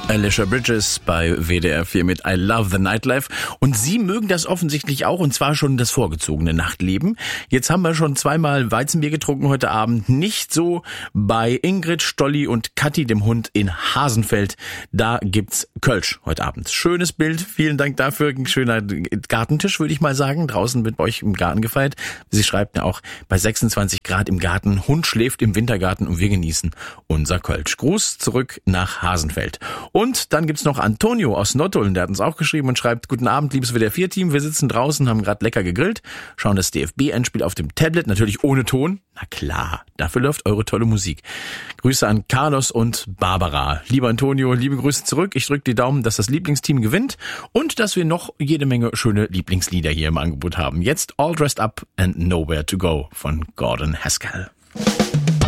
Alicia Bridges bei WDR 4 mit I Love the Nightlife. Und Sie mögen das offensichtlich auch, und zwar schon das vorgezogene Nachtleben. Jetzt haben wir schon zweimal Weizenbier getrunken heute Abend. Nicht so bei Ingrid, Stolli und Kathi, dem Hund in Hasenfeld. Da gibt's Kölsch heute Abend. Schönes Bild, vielen Dank dafür. Ein schöner Gartentisch, würde ich mal sagen. Draußen wird bei euch im Garten gefeiert. Sie schreibt ja auch, bei 26 Grad im Garten, Hund schläft im Wintergarten und wir genießen unser Kölsch. Gruß zurück nach Hasenfeld. Und dann gibt's noch Antonio aus Nottuln, der hat uns auch geschrieben und schreibt: Guten Abend, liebes WDR-4-Team, wir sitzen draußen, haben gerade lecker gegrillt, schauen das DFB-Endspiel auf dem Tablet, natürlich ohne Ton. Na klar, dafür läuft eure tolle Musik. Grüße an Carlos und Barbara. Lieber Antonio, liebe Grüße zurück. Ich drücke die Daumen, dass das Lieblingsteam gewinnt und dass wir noch jede Menge schöne Lieblingslieder hier im Angebot haben. Jetzt All Dressed Up and Nowhere to Go von Gordon Haskell.